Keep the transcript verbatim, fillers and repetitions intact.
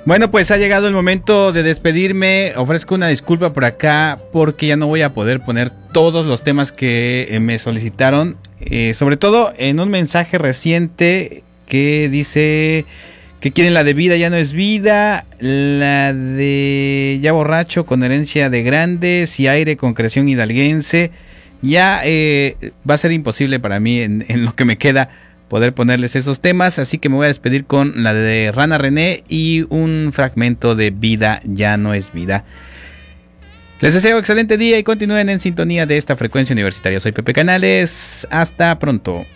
Bueno, pues ha llegado el momento de despedirme. Ofrezco una disculpa por acá porque ya no voy a poder poner todos los temas que eh, me solicitaron. Eh, sobre todo en un mensaje reciente que dice que quieren la de Vida ya no es vida, la de Ya borracho con herencia de grandes y Aire con creación hidalguense. Ya eh, va a ser imposible para mí en, en lo que me queda poder ponerles esos temas, así que me voy a despedir con la de Rana René y un fragmento de Vida ya no es vida. Les deseo excelente día y continúen en sintonía de esta frecuencia universitaria. Soy Pepe Canales, hasta pronto.